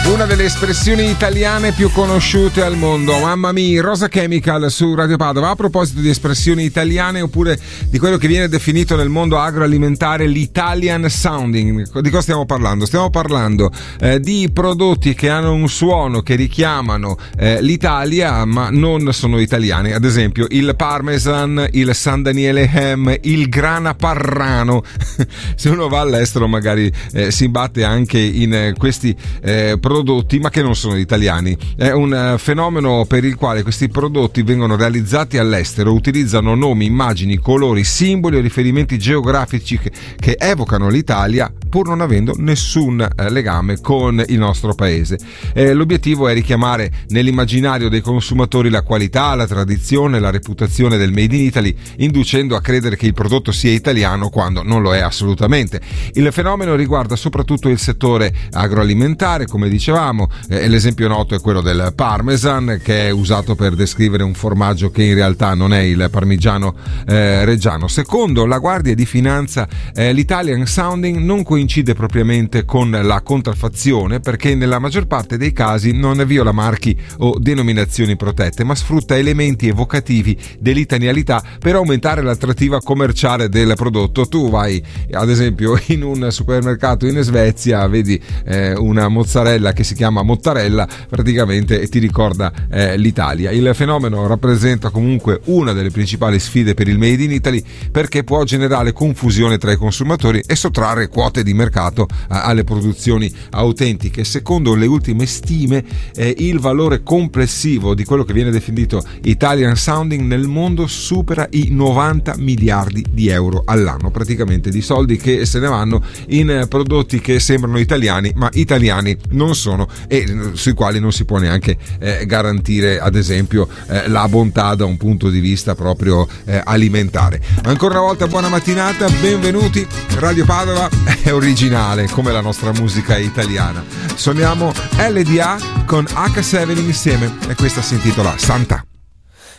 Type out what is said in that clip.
Una delle espressioni italiane più conosciute al mondo. Mamma mia, Rosa Chemical su Radio Padova. A proposito di espressioni italiane, oppure di quello che viene definito nel mondo agroalimentare l'Italian sounding, di cosa stiamo parlando? Stiamo parlando di prodotti che hanno un suono che richiamano l'Italia, ma non sono italiani. Ad esempio il Parmesan, il San Daniele Ham, il Grana Parrano. Se uno va all'estero magari si imbatte anche in questi prodotti, ma che non sono italiani. È un fenomeno per il quale questi prodotti vengono realizzati all'estero, utilizzano nomi, immagini, colori, simboli o riferimenti geografici che evocano l'Italia, pur non avendo nessun legame con il nostro paese. L'obiettivo è richiamare nell'immaginario dei consumatori la qualità, la tradizione, la reputazione del Made in Italy, inducendo a credere che il prodotto sia italiano quando non lo è assolutamente. Il fenomeno riguarda soprattutto il settore agroalimentare, come dicevamo. L'esempio noto è quello del Parmesan, che è usato per descrivere un formaggio che in realtà non è il parmigiano reggiano. Secondo la Guardia di Finanza, l'Italian sounding non coincide propriamente con la contraffazione, perché nella maggior parte dei casi non viola marchi o denominazioni protette, ma sfrutta elementi evocativi dell'italianità per aumentare l'attrattiva commerciale del prodotto. Tu vai ad esempio in un supermercato in Svezia, vedi una mozzarella che si chiama Mottarella praticamente e ti ricorda l'Italia. Il fenomeno rappresenta comunque una delle principali sfide per il Made in Italy, perché può generare confusione tra i consumatori e sottrarre quote di mercato alle produzioni autentiche. Secondo le ultime stime, il valore complessivo di quello che viene definito Italian sounding nel mondo supera i 90 miliardi di euro all'anno, praticamente di soldi che se ne vanno in prodotti che sembrano italiani ma italiani non sono, e sui quali non si può neanche garantire ad esempio la bontà da un punto di vista proprio alimentare. Ancora una volta buona mattinata, benvenuti. Radio Padova è originale come la nostra musica italiana. Suoniamo LDA con H7 insieme e questa si intitola Santa.